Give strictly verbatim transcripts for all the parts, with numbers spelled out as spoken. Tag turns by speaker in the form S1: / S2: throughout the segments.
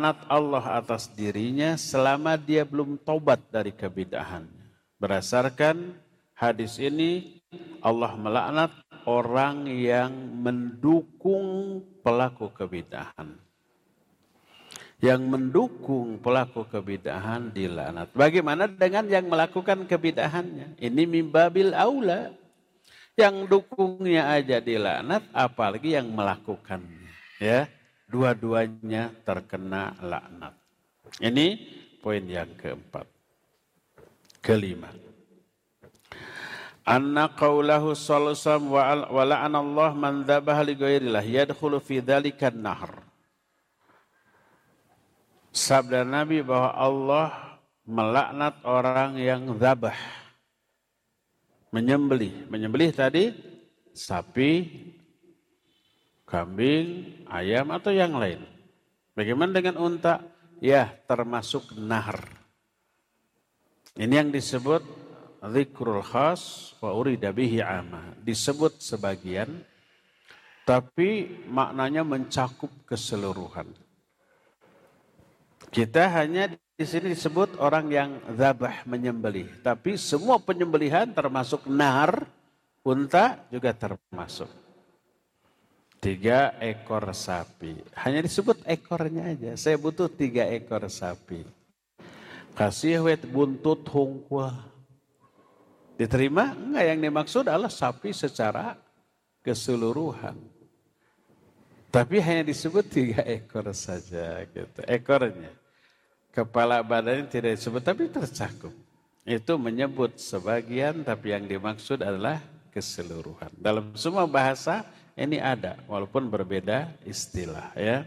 S1: laknat Allah atas dirinya selama dia belum tobat dari kebid'ahannya. Berdasarkan hadis ini, Allah melaknat orang yang mendukung pelaku kebid'ahan. Yang mendukung pelaku kebid'ahan dilaknat. Bagaimana dengan yang melakukan kebid'ahannya? Ini mimbabil aula. Yang dukungnya aja dilaknat, apalagi yang melakukannya. Ya, dua-duanya terkena laknat. Ini poin yang keempat. Kelima. Anna qawlahu sallallahu alaihi wasallam wa la'ana Allah man dzabaha li ghairillah yadkhulu fi dzalika an-nahr. Sabda Nabi bahwa Allah melaknat orang yang dzabah, menyembelih. Menyembelih tadi sapi, kambing, ayam atau yang lain. Bagaimana dengan unta? Ya, termasuk nahar. Ini yang disebut dzikrul khas wa urida bihi amma. Disebut sebagian, tapi maknanya mencakup keseluruhan. Kita hanya di sini disebut orang yang dzabah, menyembelih. Tapi semua penyembelihan termasuk nahar, unta juga termasuk. Tiga ekor sapi. Hanya disebut ekornya aja. Saya butuh tiga ekor sapi. Kasih wet buntut hungkwa. Diterima? Enggak, yang dimaksud adalah sapi secara keseluruhan. Tapi hanya disebut tiga ekor saja. Gitu. Ekornya. Kepala badannya tidak disebut, tapi tercakup. Itu menyebut sebagian, tapi yang dimaksud adalah keseluruhan. Dalam semua bahasa ini ada, walaupun berbeda istilah. Ya.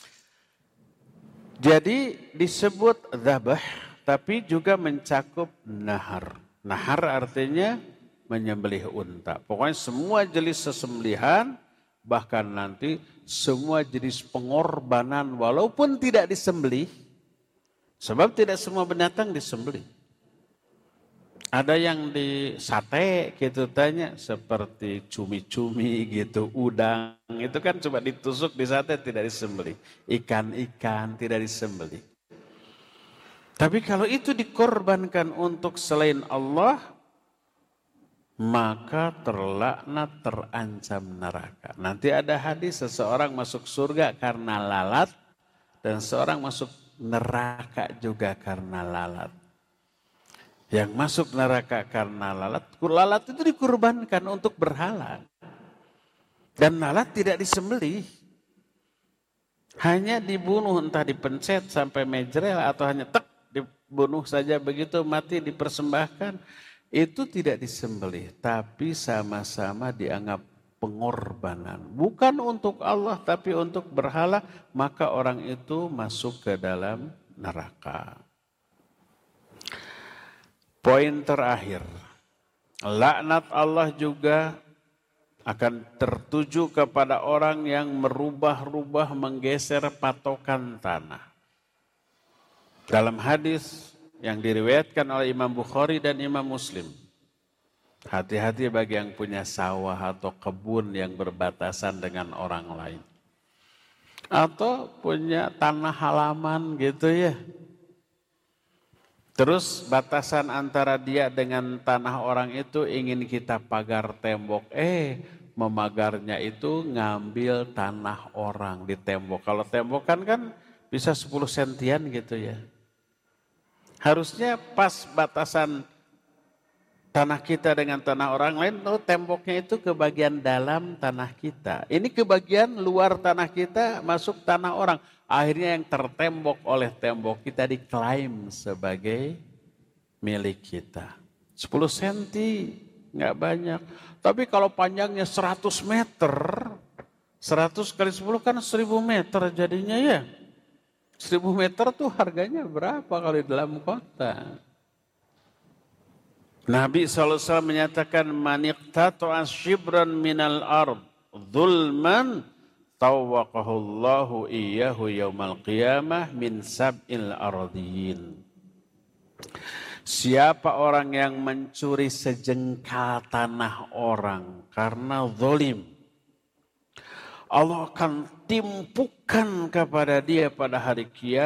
S1: Jadi disebut dzabah, tapi juga mencakup nahar. Nahar artinya menyembelih unta. Pokoknya semua jenis sesembelihan, bahkan nanti semua jenis pengorbanan, walaupun tidak disembelih. Sebab tidak semua binatang disembelih. Ada yang di sate gitu tanya, seperti cumi-cumi gitu, udang. Itu kan coba ditusuk di sate tidak disembelih. Ikan-ikan tidak disembelih. Tapi kalau itu dikorbankan untuk selain Allah, maka terlaknat, terancam neraka. Nanti ada hadis seseorang masuk surga karena lalat dan seorang masuk neraka juga karena lalat. Yang masuk neraka karena lalat, lalat itu dikurbankan untuk berhala. Dan lalat tidak disembelih. Hanya dibunuh, entah dipencet sampai mejrel atau hanya tek dibunuh saja begitu mati dipersembahkan. Itu tidak disembelih, tapi sama-sama dianggap pengorbanan. Bukan untuk Allah tapi untuk berhala, maka orang itu masuk ke dalam neraka. Poin terakhir, laknat Allah juga akan tertuju kepada orang yang merubah-rubah, menggeser patokan tanah. Dalam hadis yang diriwayatkan oleh Imam Bukhari dan Imam Muslim, hati-hati bagi yang punya sawah atau kebun yang berbatasan dengan orang lain. Atau punya tanah halaman gitu ya. Terus batasan antara dia dengan tanah orang itu ingin kita pagar tembok. Eh, memagarnya itu ngambil tanah orang di tembok. Kalau tembok kan kan bisa sepuluh sentian gitu ya. Harusnya pas batasan tanah kita dengan tanah orang lain, oh, temboknya itu ke bagian dalam tanah kita. Ini ke bagian luar tanah kita, masuk tanah orang. Akhirnya yang tertembok oleh tembok kita diklaim sebagai milik kita. sepuluh senti, nggak banyak. Tapi kalau panjangnya seratus meter, seratus kali sepuluh kan seribu meter jadinya ya. seribu meter tuh harganya berapa kalau di dalam kota? Nabi shallallahu alaihi wasallam menyatakan maniqtata'a shibran minal ard zulman tawwaqahullahu iyyahu yaumal qiyamah min sab'il ardhin. Siapa orang yang mencuri sejengkal tanah orang karena zalim, Allah akan timpukan kepada dia pada hari kiamat